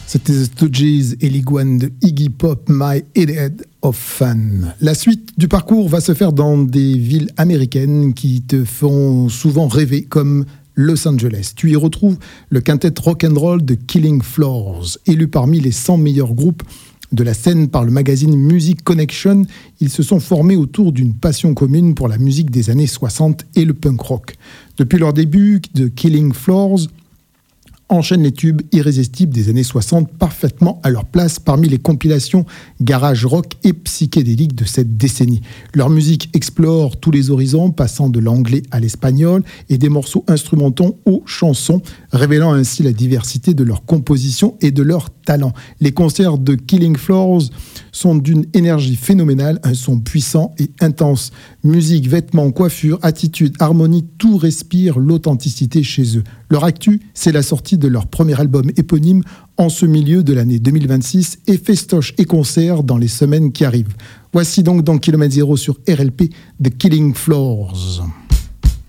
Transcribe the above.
C'était The Stooges et l'iguane de Iggy Pop, My Head of Fun. La suite du parcours va se faire dans des villes américaines qui te font souvent rêver, comme Los Angeles. Tu y retrouves le quintet rock'n'roll de Killing Floors, élu parmi les 100 meilleurs groupes de la scène par le magazine Music Connection. Ils se sont formés autour d'une passion commune pour la musique des années 60 et le punk rock. Depuis leur début de Killing Floors, enchaînent les tubes irrésistibles des années 60 parfaitement à leur place parmi les compilations garage rock et psychédéliques de cette décennie. Leur musique explore tous les horizons, passant de l'anglais à l'espagnol et des morceaux instrumentaux aux chansons, révélant ainsi la diversité de leur composition et de leur talent. Les concerts de Killing Floors sont d'une énergie phénoménale, un son puissant et intense. Musique, vêtements, coiffure, attitude, harmonie, tout respire l'authenticité chez eux. Leur actu, c'est la sortie de leur premier album éponyme en ce milieu de l'année 2026 et festoche et concerts dans les semaines qui arrivent. Voici donc dans Kilomètre Zéro sur RLP The Killing Floors.